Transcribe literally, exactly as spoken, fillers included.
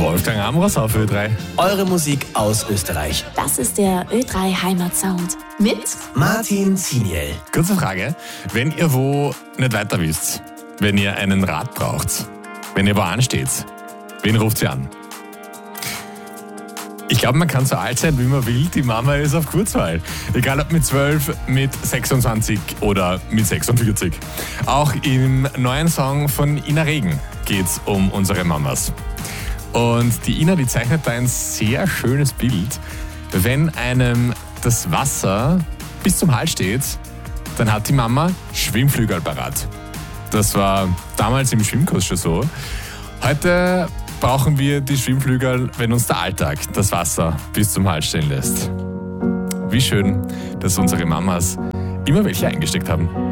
Wolfgang Ambros auf Ö drei. Eure Musik aus Österreich. Das ist der Ö drei Heimatsound mit Martin Ziniel. Kurze Frage, wenn ihr wo nicht weiter wisst, wenn ihr einen Rat braucht, wenn ihr wo ansteht, wen ruft ihr an? Ich glaube, man kann so alt sein, wie man will. Die Mama ist auf Kurzwahl. Egal ob mit zwölf, mit sechsundzwanzig oder mit sechsundvierzig. Auch im neuen Song von Ina Regen geht es um unsere Mamas. Und die Ina, die zeichnet da ein sehr schönes Bild. Wenn einem das Wasser bis zum Hals steht, dann hat die Mama Schwimmflügel parat. Das war damals im Schwimmkurs schon so. Heute brauchen wir die Schwimmflügel, wenn uns der Alltag das Wasser bis zum Hals stehen lässt. Wie schön, dass unsere Mamas immer welche eingesteckt haben.